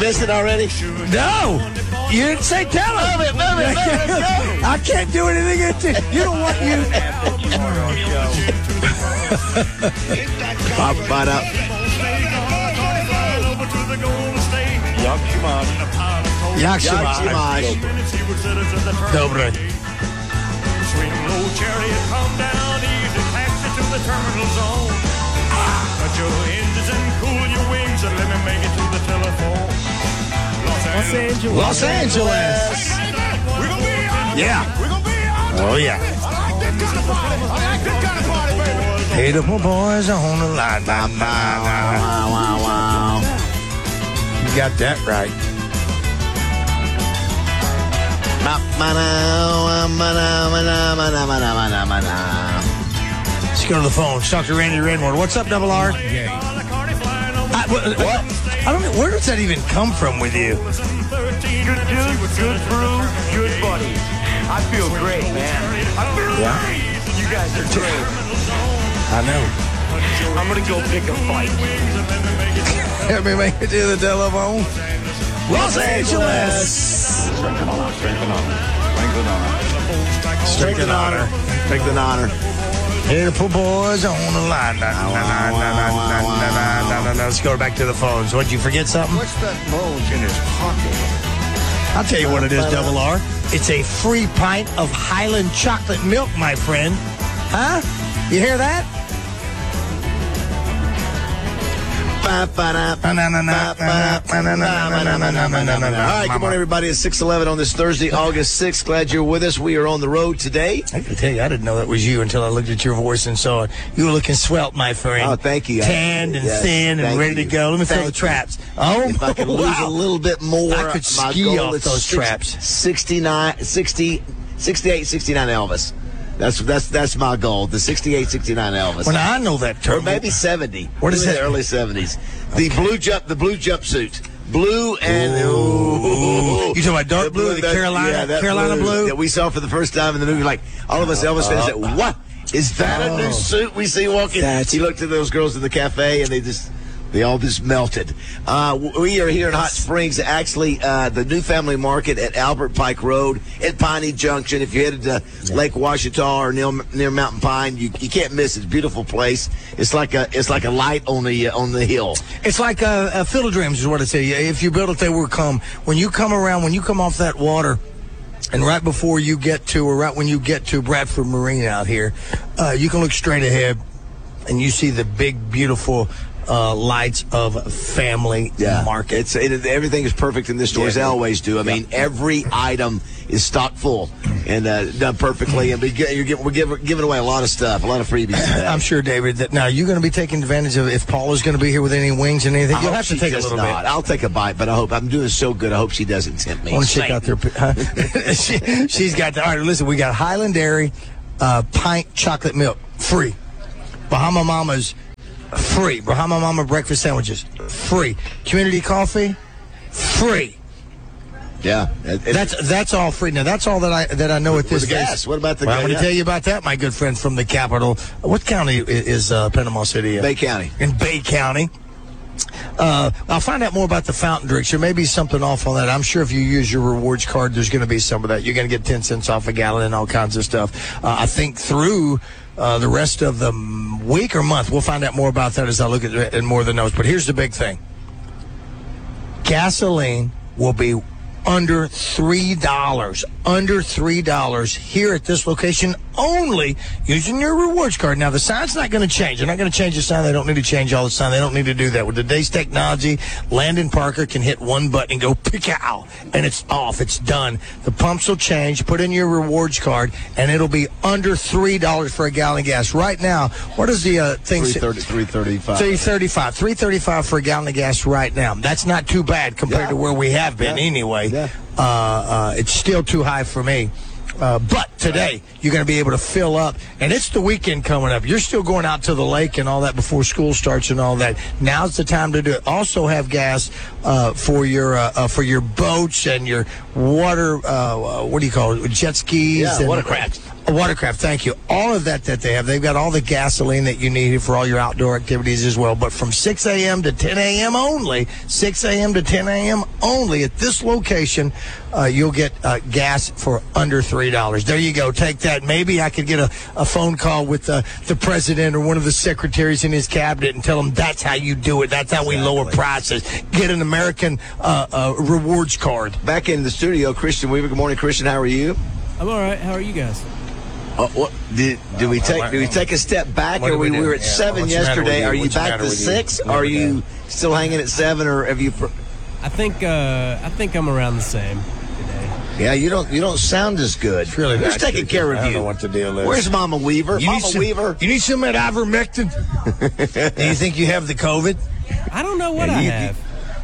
missed it already? No. You didn't say tell him. Move it, let's go. I can't do anything. You don't want you. Ba-ba-da. Jak się masz? Dobre. Swing low, chariot, come down easy, taxi to the terminal zone. Cut your engines and cool your wings and let me make it to the telephone. Los Angeles. We're gonna be out. Yeah. We're gonna be out. Oh, yeah. I like that kind of party. I like that kind of party, baby. Hey, the poor boys on the line. Wow. You got that right. Let's go to the phone. Talk to Randy Redmore. What's up, Double R? What? I don't know. Where does that even come from with you? Good dudes, good brew, good buddies. I feel great, man. Yeah, You guys are great. I know. I'm gonna go pick a fight. Let me make it to the telephone. Los Angeles. Strength and honor. Strength and honor. Hey, the poor boys on the line. Let's go back to the phones. What, you forget something? What's that bulge in his pocket? I'll tell you what it is, Double R. It's a free pint of Highland chocolate milk, my friend. Huh? You hear that? All right, good morning, everybody. It's 6:11 on this Thursday, August 6th. Glad you're with us. We are on the road today. I can tell you, I didn't know that was you until I looked at your voice and saw it. You were looking svelte, my friend. Oh, thank you. Tanned and Yes, thin and thank ready to you. go. Let me feel Thank the traps. Oh, If I can lose a little bit more, I could my ski goal off is those traps. 68, 69 Elvis. That's my goal. The 68, 69 Elvis. Well, now I know that term. Or maybe 70. What is Maybe that? The early 70s. The blue jumpsuit. Blue and You talking about dark blue or the Carolina blue? that we saw for the first time in the movie. Like all of us Elvis fans said, "What is that? A new suit we see walking?" He looked at those girls in the cafe and they all just melted. We are here in Hot Springs, actually, the New Family Market at Albert Pike Road at Piney Junction. If you're headed to Lake Ouachita or near Mountain Pine, you can't miss it. It's a beautiful place. It's like a light on the hill. It's like a Field of Dreams is what I say. If you build it, they will come. When you come off that water, and right before you get to, or right when you get to Bradford Marine out here, you can look straight ahead, and you see the big, beautiful lights of Family Market. Everything is perfect in this store, as they always do. I mean, every item is stocked full and done perfectly. And we're giving away a lot of stuff, a lot of freebies today. I'm sure, David, that now you're going to be taking advantage of if Paula's going to be here with any wings and anything. You'll have to take a little bit. I'll take a bite, but I'm doing so good. I hope she doesn't tempt me. I want to check out their. She's got. All right, listen. We got Highland Dairy, pint chocolate milk, free. Bahama Mama's, free. Bahama Mama breakfast sandwiches, free. Community coffee, free. Yeah, that's all free. Now that's all that I know at this the gas. What about the well, gas? I'm going to tell you about that, my good friend from the capital. What county is Panama City in? Bay County. In Bay County. I'll find out more about the fountain drinks. There may be something off on that. I'm sure if you use your rewards card, there's going to be some of that. You're going to get 10 cents off a gallon and all kinds of stuff. I think through the rest of the week or month, we'll find out more about that as I look at more of the notes. But here's the big thing. Gasoline will be under $3 here at this location only using your rewards card. Now, the sign's not going to change. They're not going to change the sign. They don't need to change all the sign. They don't need to do that. With today's technology, Landon Parker can hit one button and go pick-ow, and it's off. It's done. The pumps will change. Put in your rewards card, and it'll be under $3 for a gallon of gas. Right now, what is the thing? $3.35. $3.35 for a gallon of gas right now. That's not too bad compared to where we have been anyway. Yeah. It's still too high for me. But today, you're going to be able to fill up. And it's the weekend coming up. You're still going out to the lake and all that before school starts and all that. Now's the time to do it. Also have gas for your boats and your water, what do you call it, jet skis? Yeah, and watercraft. Watercraft, thank you. All of that they have. They've got all the gasoline that you need for all your outdoor activities as well. But from 6 a.m. to 10 a.m. only, 6 a.m. to 10 a.m. only at this location, you'll get gas for under $3. There you go. Take that. Maybe I could get a phone call with the president or one of the secretaries in his cabinet and tell them that's how you do it. That's how we lower prices. Get an American rewards card. Back in the studio, Christian Weaver. Good morning, Christian. How are you? I'm all right. How are you guys? Did we take a step back, or we were at 7 yesterday? Are you back to 6? Are you still hanging at 7, or have you? I think I'm around the same today. Yeah, you don't sound as good. It's really Who's taking care of you? I don't know what the deal is. Where's Mama Weaver? Weaver. You need some of that ivermectin? Do you think you have the COVID? I don't know what I have.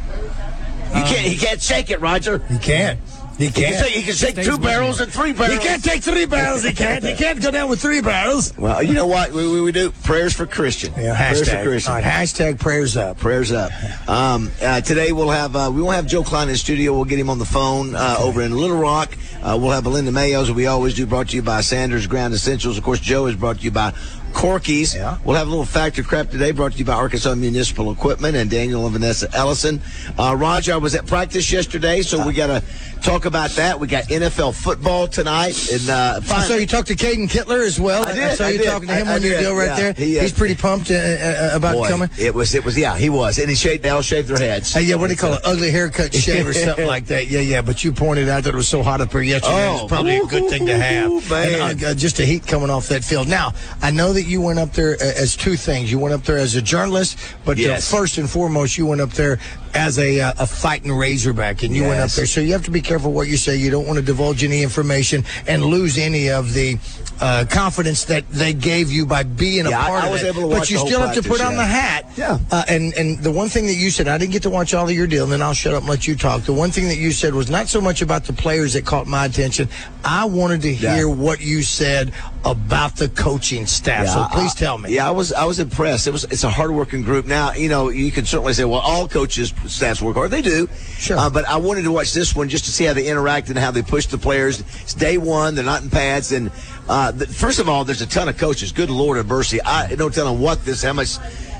He can't shake it, Roger. He can't. He can't. He can shake 2 barrels and 3 barrels. He can't take 3 barrels. He can't. He can't go down with 3 barrels. Well, you know what we do? Prayers for Christian. Yeah, prayers hashtag. for Christian. All right, hashtag prayers up. Prayers up. Today we won't have Joe Klein in the studio. We'll get him on the phone over in Little Rock. We'll have Belinda Mayo, as we always do, brought to you by Sanders Ground Essentials. Of course, Joe is brought to you by Corky's. Yeah. We'll have a little Factor Crap today, brought to you by Arkansas Municipal Equipment and Daniel and Vanessa Ellison. Roger, I was at practice yesterday, so we got to talk about that. We got NFL football tonight. And I saw you talk to Caden Kittler as well. I saw you talking to him on your deal right there. He's pretty pumped about coming. It was. Yeah, he was. And they all shaved their heads. Yeah, what do you call it? Ugly haircut shave or something like that. Yeah. But you pointed out that it was so hot up here yesterday. It's probably a good thing to have. Man. And, just the heat coming off that field. Now, I know that you went up there as 2 things. You went up there as a journalist, but first and foremost, you went up there as a fighting Razorback, and you went up there. So you have to be careful what you say. You don't want to divulge any information and lose any of the confidence that they gave you by being a part of it. Able to watch but you still have to put on the hat. Yeah. And the one thing that you said, I didn't get to watch all of your deal, and then I'll shut up and let you talk. The one thing that you said was not so much about the players that caught my attention. I wanted to hear what you said about the coaching staff. So please tell me. Yeah, I was impressed. It's a hardworking group. Now, you can certainly say, well, all coaches' staffs work hard. They do. Sure. But I wanted to watch this one just to see how they interact and how they push the players. It's day one. They're not in pads. And first of all, there's a ton of coaches. Good Lord of mercy. I don't tell them how much.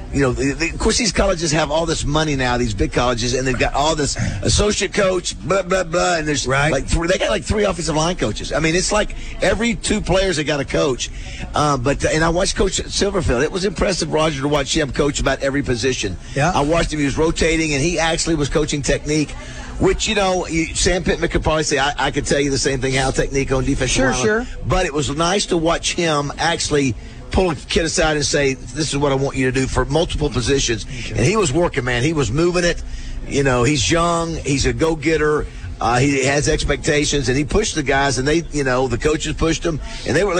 Of course, these colleges have all this money now, these big colleges, and they've got all this associate coach, blah, blah, blah, and there's they got 3 offensive line coaches. I mean, it's like every 2 players they got a coach. And I watched Coach Silverfield. It was impressive, Roger, to watch him coach about every position. Yeah. I watched him. He was rotating, and he actually was coaching technique, which, Sam Pittman could probably say, I could tell you the same thing, how technique on defense. Sure. But it was nice to watch him actually pull a kid aside and say, this is what I want you to do for multiple positions. Okay. And he was working, man. He was moving it. He's young. He's a go-getter. He has expectations, and he pushed the guys, and they, the coaches pushed them. And they were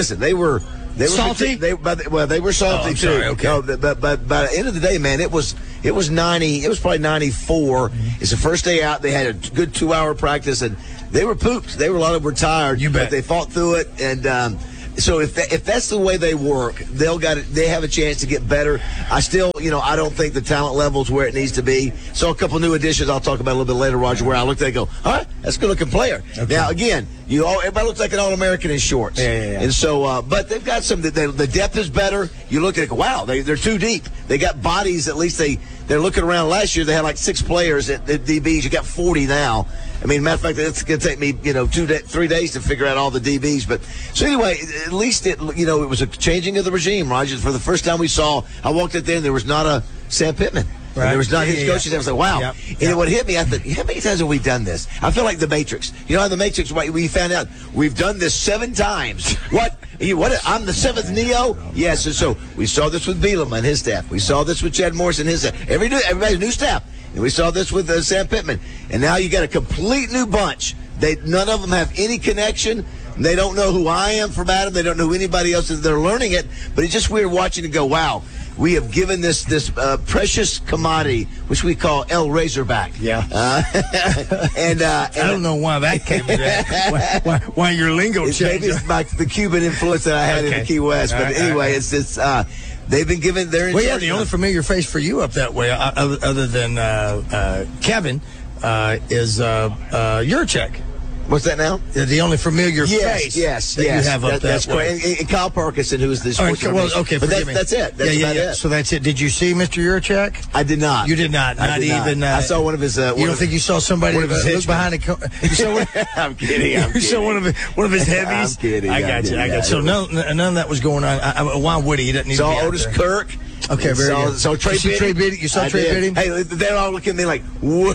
salty? They were salty, too. Sorry, okay. No, but by the end of the day, man, it was 90. It was probably 94. Mm-hmm. It's the first day out. They had a good 2-hour practice, and they were pooped. A lot of them were tired. You bet. But they fought through it, and so if that's the way they work, they have a chance to get better. I still, I don't think the talent level is where it needs to be. So a couple new additions I'll talk about a little bit later, Roger, where I looked at it and go, all right, that's a good-looking player. Okay. Now, again, everybody looks like an All-American in shorts. Yeah. And so, but they've got some, the depth is better. You look at it, wow, they're too deep. They got bodies, at least they're looking around. Last year, they had 6 players at DBs. You got 40 now. I mean, matter of fact, it's going to take me, 3 days to figure out all the DBs. But so anyway, at least it was a changing of the regime, Roger. For the first time I walked in there and there was not a Sam Pittman. Right. There was not his coaches. I was like, wow. Yep. And what hit me, I thought, how many times have we done this? I feel like the Matrix. How the Matrix, we found out we've done this 7 times. What? I'm the 7th Neo? Yes. And so we saw this with Bielema and his staff. We saw this with Chad Morris and his staff. Everybody's new staff. And we saw this with Sam Pittman. And now you got a complete new bunch. None of them have any connection. They don't know who I am from Adam. They don't know who anybody else is. They're learning it. But it's just weird watching it go, wow, we have given this precious commodity, which we call El Razorback. Yeah. And I don't know why that came to that. Why your lingo changed. Maybe it's the Cuban influence that I had in the Key West. But anyway, it's they've been given their. Well, yeah, the only familiar face for you up that way, other than Kevin, is Yurchek. What's that now? The only familiar face yes. that you have up That's that way. great. And Kyle Parkinson, who is this. All right, okay, but forgive me. that's it. That's about it. So that's it. Did you see Mr. Yurchak? I did not. You did not. I did even. I saw one of his. You don't think you saw somebody one of his look behind you saw one, I'm kidding. You saw one of his heavies. I'm kidding. I got you. So none of that was going on. Why would he? He doesn't need to be Saw out Otis there. Kirk. Okay, very good. So Trey Biddy. You saw Trey Biddy? Hey, they're all looking at me like, well,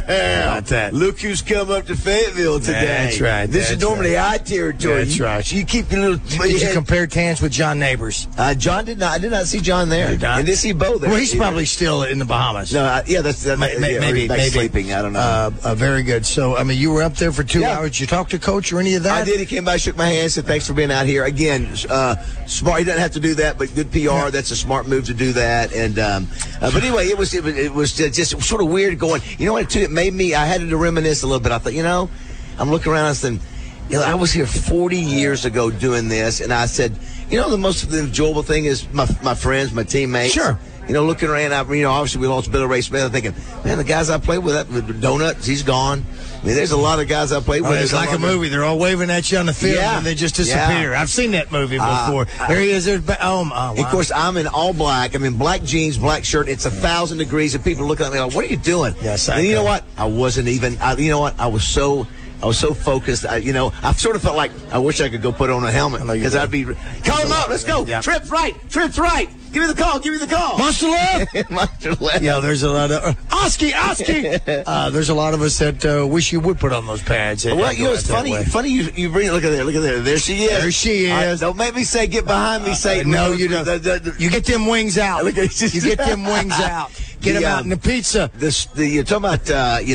about that? Look who's come up to Fayetteville today. That's right. This is normally our territory. That's right. You keep your little. Did you compare Tans with John Neighbors? John did not. I did not see John there. Did not? And did see Bo there. Well, he's probably still in the Bahamas. No, that's maybe sleeping. I don't know. Very good. So, I mean, you were up there for 2 hours. Did you talk to Coach or any of that? I did. He came by, shook my hand, said thanks for being out here. Again, smart. He doesn't have to do that, but good PR. Yeah. That's a smart move to do that. And but anyway, it was just sort of weird going. You know what? It made me. I had to reminisce a little bit. I thought, I'm looking around and saying, I was here 40 years ago doing this, and I said, the most enjoyable thing is my friends, my teammates. Sure. Looking around, obviously we lost Billy Ray Smith. I'm thinking, man, the guys I played with Donuts, he's gone. I mean, there's a lot of guys I played with. It's like a movie. They're all waving at you on the field, and they just disappear. I've seen that movie before. There he is. Wow. Of course, I'm in all black. I'm in black jeans, black shirt. It's 1,000 degrees, and people are looking at me like, what are you doing? Yes, and you know what? I wasn't even, I was so focused. I sort of felt like I wish I could go put on a helmet because I'd be, call him up. Let's go. Yeah. Trips right. Give me the call. Monster left. Monster left. Yeah, there's a lot of Oski. There's a lot of us that wish you would put on those pads. Well, it's funny. Funny you bring it. Look at there. There she is. There she is. Don't make me say get behind me, Satan. No, you don't. You get them wings out. You get them wings out. Get them out in the pizza. You're talking about,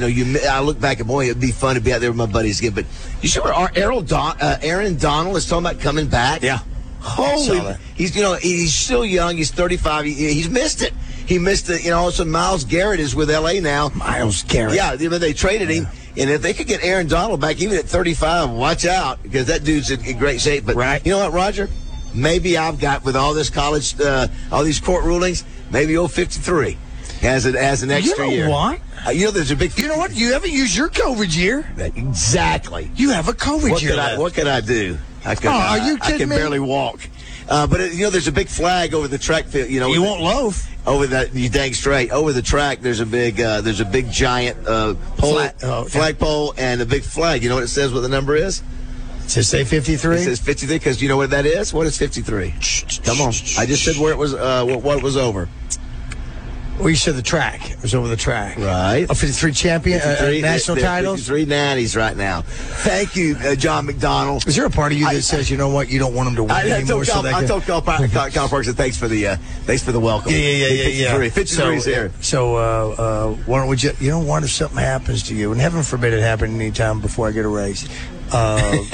I look back and boy, it'd be fun to be out there with my buddies again. But you sure Aaron Donald is talking about coming back? Yeah. Holy, he's still young. He's 35. He's missed it. He missed it. Also Myles Garrett is with LA now. Myles Garrett. Yeah, they traded him. And if they could get Aaron Donald back, even at 35, watch out because that dude's in great shape. But right. You know what, Roger? Maybe I've got with all this college, all these court rulings. Maybe 53 has an extra year. You know what? There's a big. You know what? You haven't used your COVID year. Exactly. You have a COVID year. What could I do? Are you kidding I can me? barely walk. But there's a big flag over the track field. You won't loaf over that. You dang straight. Over the track, there's a big giant flagpole and a big flag. You know what it says? What the number is? Does it say 53? It says 53 because you know what that is. What is 53? Come on. I just said where it was. What it was over. Well, you said the track. It was over the track. Right. 53 champion, 53, national titles? 53 natties right now. Thank you, John McDonald. Is there a part of you that says, you know what, you don't want them to win anymore? I told Kyle Parks that thanks for the welcome. Yeah. 53 is here. So, why don't we what if something happens to you? And heaven forbid it happen any time before I get a raise. I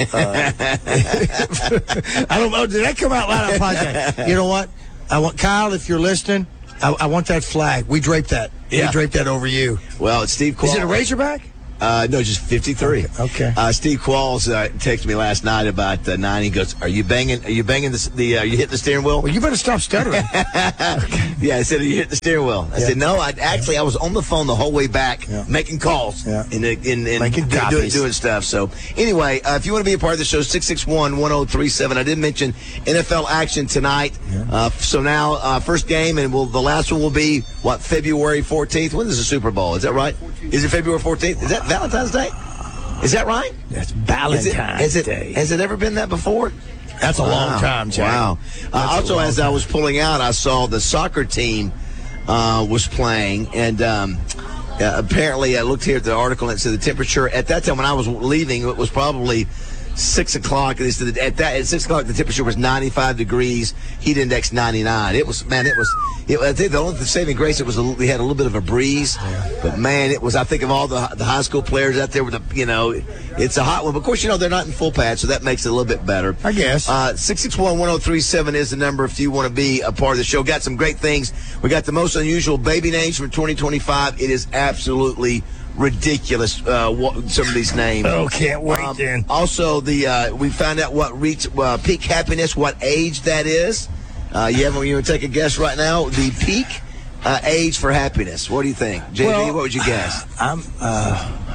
don't know. Did that come out loud on podcast? You know what? I want Kyle, if you're listening, I want that flag. We drape that. Yeah. We drape that over you. Well, it's Steve Qualls. Is it a Razorback? No, just 53. Okay. Steve Qualls texted me last night about 9. He goes, "Are you banging? Are you hitting the steering wheel?" Well, you better stop stuttering. Yeah, I said, "Are you hitting the steering wheel?" I said, "No, I was on the phone the whole way back making calls and making doing stuff." So anyway, if you want to be a part of the show, 661-1037. I did mention NFL action tonight. Yeah. So now first game, and the last one will be February 14th. When is the Super Bowl? Is that right? 14th. Is it February 14th? Is that Valentine's Day? Is that right? That's Valentine's Day. Has it ever been that before? That's a long time, Jack. Wow. Also, as I was pulling out, I saw the soccer team was playing, and apparently I looked here at the article and it said the temperature at that time when I was leaving, it was probably 6 o'clock. They said at 6 o'clock the temperature was 95 degrees, heat index 99. I think the only saving grace we had a little bit of a breeze, but man, it was. I think of all the high school players out there with it's a hot one. But of course, they're not in full pads, so that makes it a little bit better. I guess. 661-1037 is the number if you want to be a part of the show. Got some great things. We got the most unusual baby names for 2025. It is absolutely ridiculous, some of these names. Oh, can't wait, then. Also, we found out what reached peak happiness, what age that is. You want to take a guess right now? The peak age for happiness. What do you think? JB, what would you guess?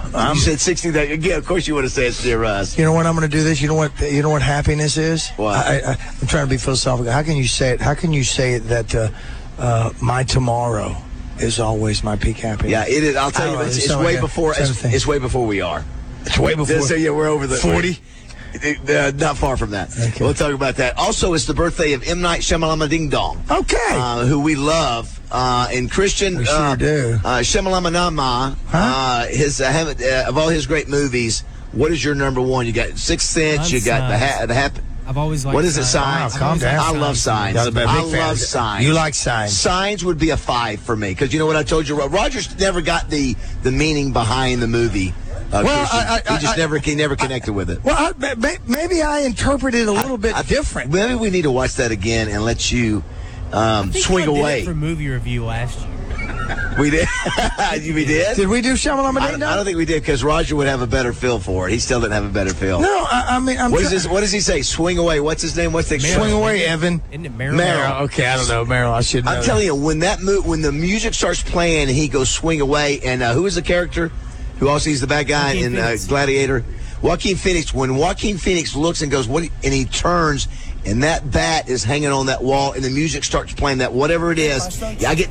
You said 60. Again, of course you would have said Dear Russ. You know what? I'm going to do this. You know what happiness is? What? I'm trying to be philosophical. How can you say it? How can you say it that my tomorrow is always my peak happiness? Yeah, it is. I'll tell you, it's way before. It's way before we are. It's way before. So yeah, we're over the 40. Not far from that. Okay. We'll talk about that. Also, it's the birthday of M. Night Shyamalan Ding Dong. Okay. Who we love. And Christian We sure do. Shyamalan, his of all his great movies, what is your number one? You got Sixth Sense. You got the Happy. I've always liked What is it? Signs. Signs. Wow, calm down. I love Signs. I'm a big I fan. love Signs. You like Signs? Signs would be a 5 for me because you know what I told you. Rogers never got the meaning behind the movie. He never connected with it. Well, maybe I interpreted it a little bit different. Maybe we need to watch that again and let you I think swing I did away. it for movie review last year. We did. We did. Did we do Shyamalan? I don't think we did because Roger would have a better feel for it. He still didn't have a better feel. No, I mean, What does he say? Swing away. What's his name? What's the Swing away, Evan. Isn't it Meryl? Meryl. Okay, I don't know, Meryl. I should know. I'm telling you, when the music starts playing, he goes swing away. And who is the character who also he's the bad guy Joaquin in Phoenix. Gladiator? Joaquin Phoenix. When Joaquin Phoenix looks and goes, what? And he turns, and that bat is hanging on that wall, and the music starts playing that whatever it is. Yeah, I get.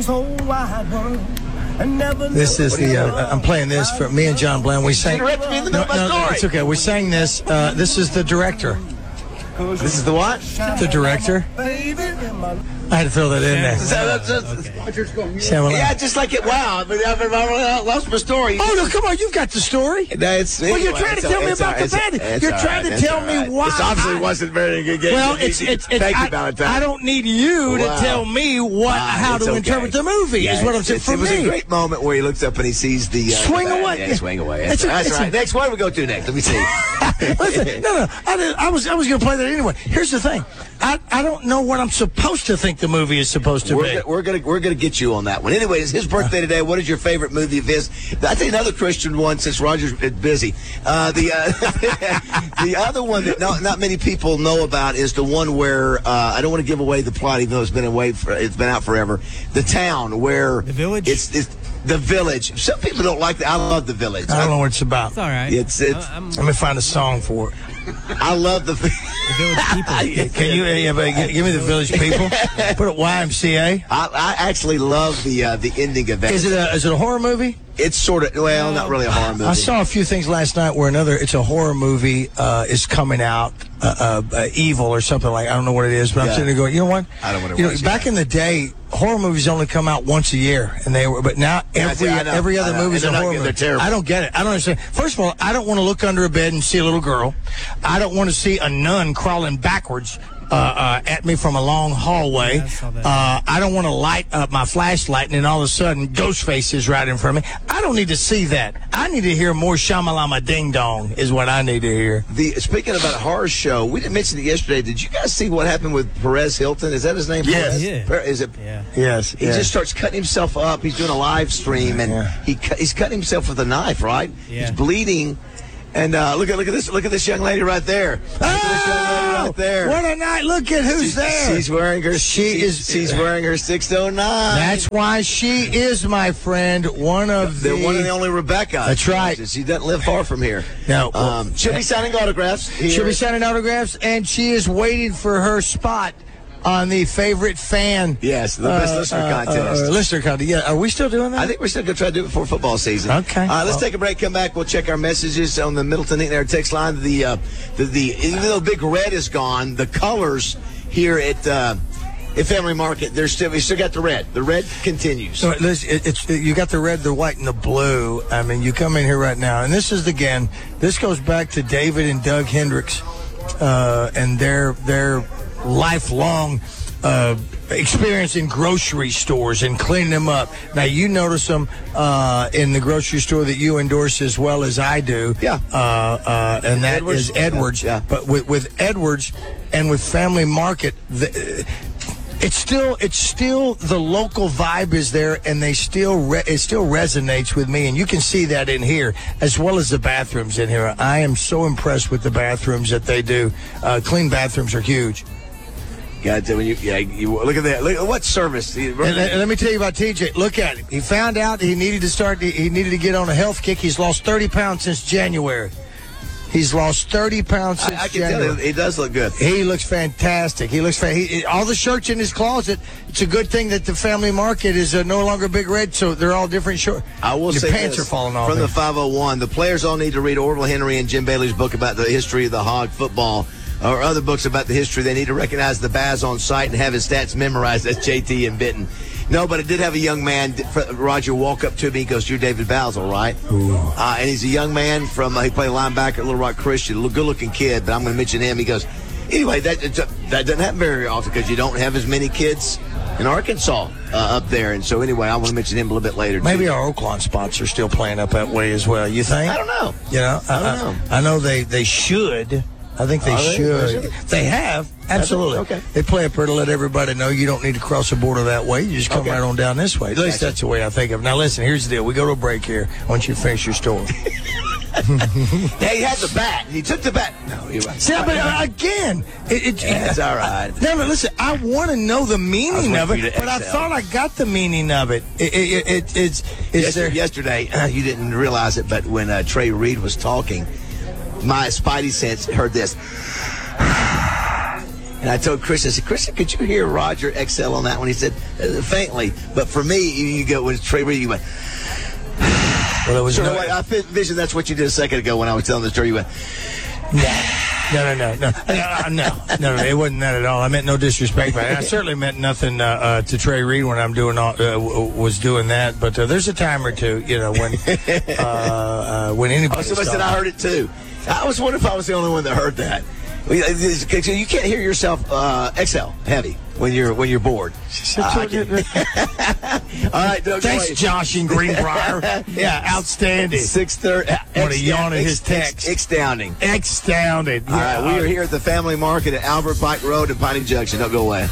This is I'm playing this for me and John Bland. We sang. Interrupt me in the middle of my story. It's okay. We sang this. This is the director. This is the what? The director. I had to throw that in there. Shyamalan. Yeah, just like it. Wow, I lost my story. Oh no! Come on, you've got the story. No, it's, Well, you're trying to tell me about the bad. You're trying to tell me why. This obviously wasn't very good. Well, it's Thank you, Valentine. I don't need you to tell me how It's to okay. interpret the movie. Yeah, is what I'm saying. For it was me, a great moment where he looks up and he sees the Swing away. Yeah, swing away. It's That's a- right. Next, what do we go to next? Let me see. Listen, no. I was going to play that anyway. Here's the thing. I don't know what I'm supposed to think the movie is supposed to be. We're gonna get you on that one. Anyway, it's his birthday today. What is your favorite movie of his? I think another Christian one since Roger's busy. The other one that not many people know about is the one where I don't want to give away the plot, even though it's been out forever. The Town, where The Village? It's The Village. Some people don't like that. I love The Village. I don't know what it's about. It's all right. It's Let me find a song for it. I love the Village People. Can you give me the Village People? Put it YMCA. I actually love the ending of that. Is it a horror movie? It's sort of not really a horror movie. I saw a few things last night where it's a horror movie is coming out, Evil or something like. I don't know what it is, but I'm sitting there going, you know what? I don't want to watch back in the day, horror movies only come out once a year, but now every other movie is a horror movie. They're terrible. I don't get it. I don't understand. First of all, I don't want to look under a bed and see a little girl. I don't want to see a nun crawling backwards at me from a long hallway. Yeah, I saw that. I don't want to light up my flashlight and then all of a sudden Ghostface is right in front of me. I don't need to see that. I need to hear more Shyamalama Ding Dong is what I need to hear. Speaking about a horror show, we didn't mention it yesterday. Did you guys see what happened with Perez Hilton? Is that his name? Yes. Yeah. Is it? Yeah. Yes. He just starts cutting himself up. He's doing a live stream, and he's cutting himself with a knife, right? Yeah. He's bleeding. And look at this young lady right there. Look at this young lady right there. What a night. Look at who's there. She's wearing her she's wearing her 609. That's why she is, my friend, one of the one and the only Rebecca. That's right. She doesn't live far from here. No. She'll be signing autographs. She'll be signing autographs, and she is waiting for her spot on the favorite fan. Yes, the best listener contest. Listener contest. Yeah, are we still doing that? I think we're still going to try to do it before football season. Okay. Let's take a break. Come back. We'll check our messages on the Middleton Eaton Air text line. The even though Big Red is gone, the colors here at Family Market, we still got the red. The red continues. So you got the red, the white, and the blue. I mean, you come in here right now, and this goes back to David and Doug Hendricks and their lifelong experience in grocery stores and cleaning them up. Now, you notice them in the grocery store that you endorse as well as I do. Yeah. And that Edwards. is Edwards. Yeah. But with Edwards and with Family Market, it's still the local vibe is there, and it still resonates with me, and you can see that in here as well as the bathrooms in here. I am so impressed with the bathrooms that they do. Clean bathrooms are huge. God, when you look at that. Look at what service. And let me tell you about TJ. Look at him. He found out he needed to get on a health kick. He's lost 30 pounds since January. He's lost 30 pounds since I can January. tell you, he does look good. He looks fantastic. He looks all the shirts in his closet. It's a good thing that the family market is no longer Big Red, so they're all different shorts. I will Your say pants this, are falling off. From the 501, the players all need to read Orville Henry and Jim Bailey's book about the history of the hog football, or other books about the history. They need to recognize the Baz on site and have his stats memorized. That's JT and Benton. No, but I did have a young man, Roger, walk up to me. He goes, "You're David Basil, right?" And he's a young man from, he played linebacker at Little Rock Christian, good-looking kid, but I'm going to mention him. He goes, anyway, that doesn't happen very often because you don't have as many kids in Arkansas up there. And so anyway, I want to mention him a little bit later. Maybe too. our Oaklawn spots are still playing up that way as well. You think? I don't know. You know, I don't know. I know they should. I think they should. They have. Absolutely. Okay. They play up there to let everybody know you don't need to cross the border that way. You just come right on down this way. At least that's the way I think of it. Now, listen, here's the deal. We go to a break here. I want you to finish your story. Yeah, he had the bat. He took the bat. No, he was. See, but again, That's all right. No, listen, I want to know the meaning of waiting it, for you but to I exhale. thought I got the meaning of it. Yesterday, you didn't realize it, but when Trey Reed was talking, my spidey sense heard this. And I told Christian, I said, Christian, could you hear Roger exhale on that one? He said, faintly. But for me, you go, when Trey Reed, you went, Well, it was sort of like, I envisioned that's what you did a second ago when I was telling the story. You went, No, it wasn't that at all. I meant no disrespect, but I certainly meant nothing to Trey Reed when I'm was doing that. But there's a time or two, you know, when anybody. somebody said I heard it too. I was wondering if I was the only one that heard that. You can't hear yourself exhale heavy when you're bored. All right, Doug. Thanks, Josh in Greenbrier. Yeah, outstanding. 6:30. I want to yawn at his text. Astounding. Astounded. All right, we are here at the Family Market at Albert Pike Road and Piney Junction. Don't go away.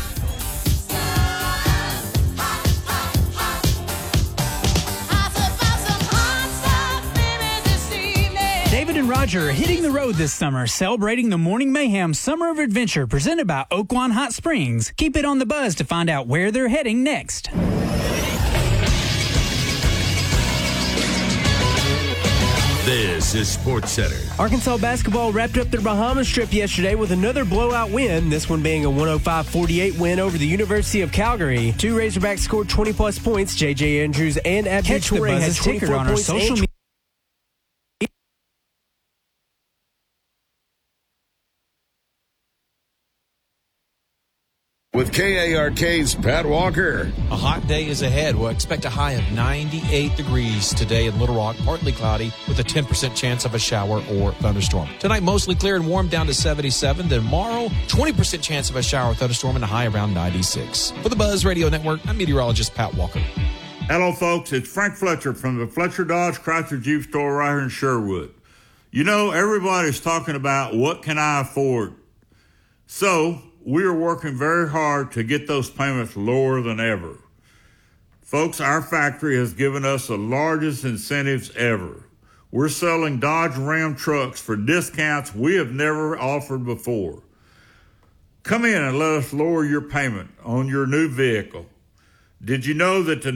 David and Roger are hitting the road this summer, celebrating the Morning Mayhem Summer of Adventure presented by Oaklawn Hot Springs. Keep it on the buzz to find out where they're heading next. This is Sports Center. Arkansas basketball wrapped up their Bahamas trip yesterday with another blowout win, this one being a 105-48 win over the University of Calgary. Two Razorbacks scored 20-plus points. J.J. Andrews and Abdul Catch the Toure had Buzz's 24 ticker on our points social and media. With KARK's Pat Walker. A hot day is ahead. We'll expect a high of 98 degrees today in Little Rock, partly cloudy with a 10% chance of a shower or thunderstorm. Tonight, mostly clear and warm down to 77. Tomorrow, 20% chance of a shower or thunderstorm and a high around 96. For the Buzz Radio Network, I'm meteorologist Pat Walker. Hello, folks. It's Frank Fletcher from the Fletcher Dodge Chrysler Jeep store right here in Sherwood. You know, everybody's talking about what can I afford? So, we are working very hard to get those payments lower than ever. Folks, our factory has given us the largest incentives ever. We're selling Dodge Ram trucks for discounts we have never offered before. Come in and let us lower your payment on your new vehicle. Did you know that the